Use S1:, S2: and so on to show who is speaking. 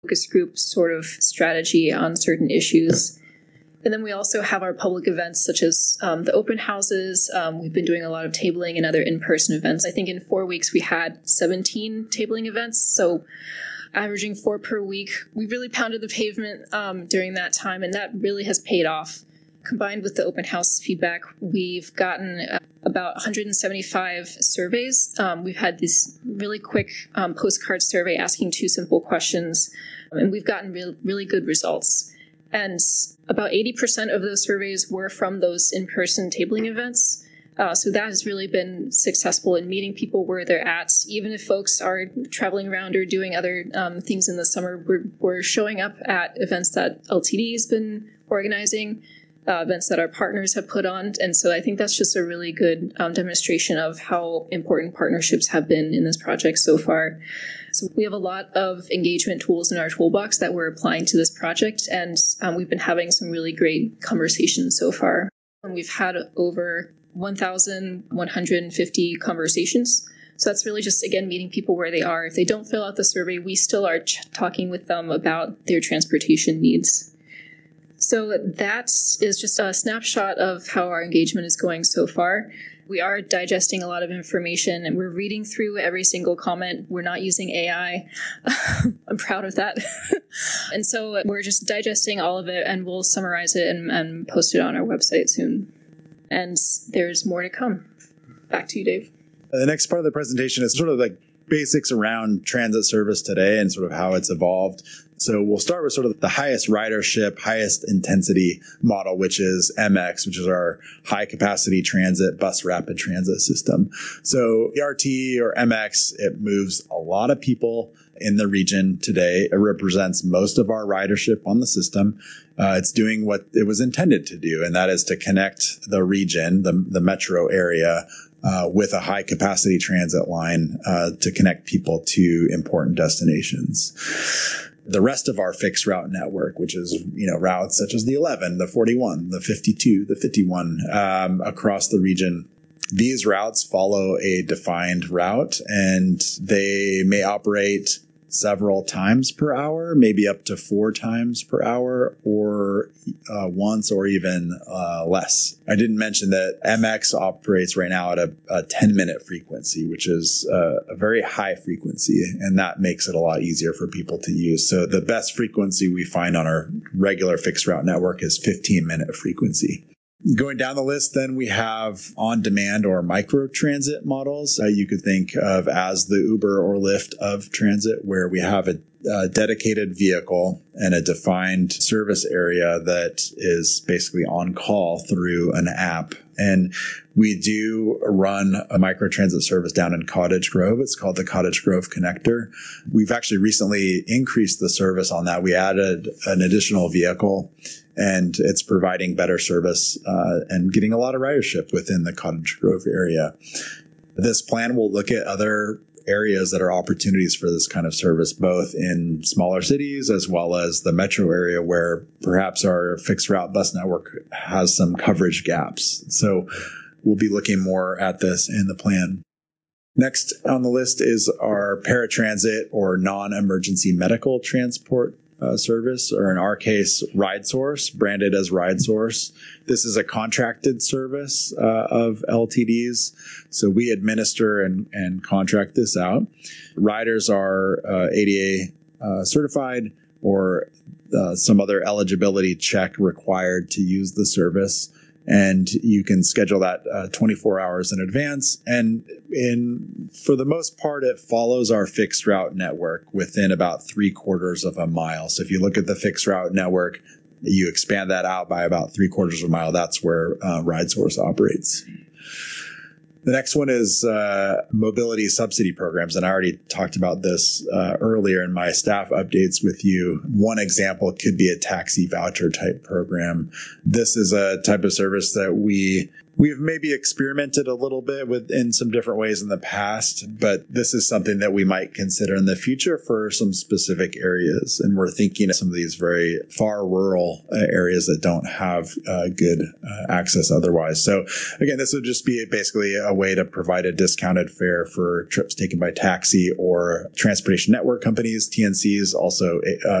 S1: focus group sort of strategy on certain issues. And then we also have our public events such as the open houses. We've been doing a lot of tabling and other in-person events. I think in 4 weeks we had 17 tabling events, so averaging 4 per week. We really pounded the pavement during that time, and that really has paid off. Combined with the open house feedback, we've gotten about 175 surveys. We've had this really quick postcard survey asking 2 simple questions, and we've gotten really good results. And about 80% of those surveys were from those in-person tabling events. So that has really been successful in meeting people where they're at. Even if folks are traveling around or doing other things in the summer, we're showing up at events that LTD has been organizing, events that our partners have put on. And so I think that's just a really good demonstration of how important partnerships have been in this project so far. So we have a lot of engagement tools in our toolbox that we're applying to this project, and we've been having some really great conversations so far. And we've had over 1,150 conversations. So that's really just, again, meeting people where they are. If they don't fill out the survey, we still are talking with them about their transportation needs. So that is just a snapshot of how our engagement is going so far. We are digesting a lot of information, and we're reading through every single comment. We're not using AI. I'm proud of that. And so we're just digesting all of it, and we'll summarize it and post it on our website soon. And there's more to come. Back to you, Dave.
S2: The next part of the presentation is sort of like basics around transit service today and sort of how it's evolved. So we'll start with sort of the highest ridership, highest intensity model, which is MX, which is our high capacity transit bus rapid transit system. So ERT or MX, it moves a lot of people in the region today. It represents most of our ridership on the system. It's doing what it was intended to do, and that is to connect the region, the metro area, with a high capacity transit line to connect people to important destinations. The rest of our fixed route network, which is, routes such as the 11, the 41, the 52, the 51, across the region. These routes follow a defined route, and they may operate several times per hour, maybe up to 4 times per hour, or once or even less. I didn't mention that MX operates right now at a 10-minute frequency, which is a very high frequency, and that makes it a lot easier for people to use. So the best frequency we find on our regular fixed route network is 15-minute frequency. Going down the list, then we have on-demand or micro-transit models. You could think of as the Uber or Lyft of transit, where we have a dedicated vehicle and a defined service area that is basically on call through an app. And we do run a microtransit service down in Cottage Grove. It's called the Cottage Grove Connector. We've actually recently increased the service on that. We added an additional vehicle, and it's providing better service and getting a lot of ridership within the Cottage Grove area. This plan will look at other areas that are opportunities for this kind of service, both in smaller cities as well as the metro area where perhaps our fixed route bus network has some coverage gaps. So we'll be looking more at this in the plan. Next on the list is our paratransit or non-emergency medical transport service, or in our case, RideSource, branded as RideSource. This is a contracted service of LTDs. So we administer and contract this out. Riders are ADA certified or some other eligibility check required to use the service. And you can schedule that 24 hours in advance. And for the most part, it follows our fixed route network within about 3/4 of a mile. So if you look at the fixed route network, you expand that out by about 3/4 of a mile. That's where RideSource operates. The next one is mobility subsidy programs. And I already talked about this earlier in my staff updates with you. One example could be a taxi voucher type program. This is a type of service that we We've maybe experimented a little bit in some different ways in the past, but this is something that we might consider in the future for some specific areas. And we're thinking of some of these very far rural areas that don't have good access otherwise. So again, this would just be basically a way to provide a discounted fare for trips taken by taxi or transportation network companies. TNCs also